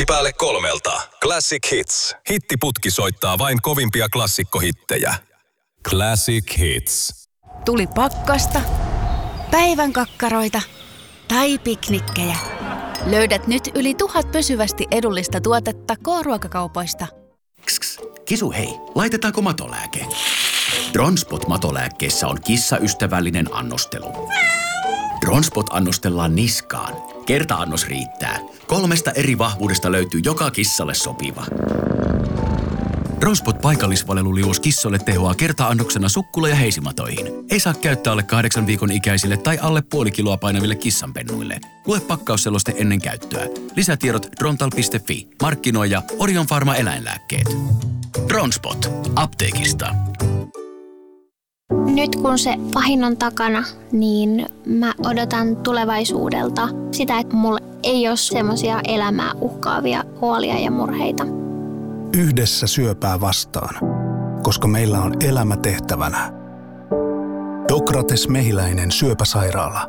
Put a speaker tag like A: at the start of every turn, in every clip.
A: Putki päälle 3. Classic Hits. Hittiputki soittaa vain kovimpia klassikkohittejä. Classic Hits.
B: Tuli pakkasta, päivän kakkaroita tai piknikkejä. Löydät nyt yli 1000 pysyvästi edullista tuotetta K-ruokakaupoista.
C: Kisu hei, laitetaanko matolääke? Dronspot-matolääkkeessä on kissaystävällinen annostelu. Dronspot annostellaan niskaan. Kerta-annos riittää. 3 eri vahvuudesta löytyy joka kissalle sopiva. Dronspot paikallisvaleluliuos kissoille tehoaa kerta-annoksena sukkula- ja heisimatoihin. Ei saa käyttää alle 8 viikon ikäisille tai alle puoli kiloa painaville kissanpennuille. Lue pakkausseloste ennen käyttöä. Lisätiedot drontal.fi. Markkinoija Orion Pharma eläinlääkkeet. Dronspot. Apteekista.
D: Nyt kun se pahin on takana, niin mä odotan tulevaisuudelta sitä, että mulla ei ole semmoisia elämää uhkaavia huolia ja murheita.
E: Yhdessä syöpää vastaan, koska meillä on elämä tehtävänä. Dokrates Mehiläinen syöpäsairaala.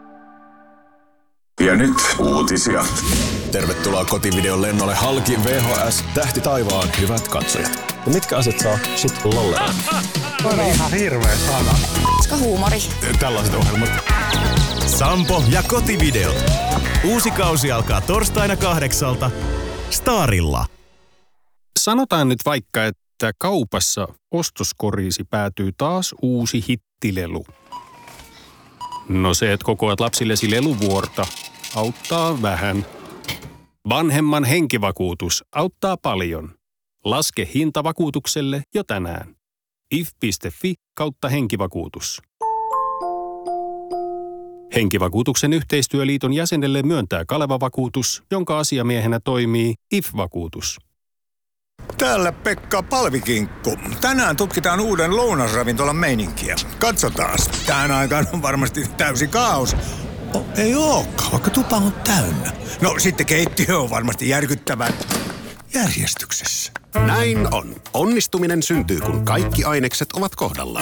F: Ja nyt uutisia.
G: Tervetuloa kotivideon lennolle halki VHS Tähti taivaan hyvät katsojat.
H: No mitkä asiat saa shit lollella?
E: On ihan hirveä sana.
B: Koska huumori.
G: Tällaiset ohjelmat.
I: Sampo ja kotivideot. Uusi kausi alkaa torstaina 8 Starilla.
H: Sanotaan nyt vaikka, että kaupassa ostoskoriisi päätyy taas uusi hittilelu. No se, että kokoat lapsillesi leluvuorta, auttaa vähän. Vanhemman henkivakuutus auttaa paljon. Laske hinta vakuutukselle jo tänään. if.fi/henkivakuutus. Henkivakuutuksen yhteistyöliiton jäsenelle myöntää Kaleva-vakuutus, jonka asiamiehenä toimii IF-vakuutus.
J: Täällä Pekka Palvikinkku. Tänään tutkitaan uuden lounasravintolan meininkiä. Katsotaan. Tähän aikaan on varmasti täysi kaos. Ei ookaan, vaikka tupa on täynnä. No sitten keittiö on varmasti järkyttävän järjestyksessä.
K: Näin on. Onnistuminen syntyy, kun kaikki ainekset ovat kohdallaan.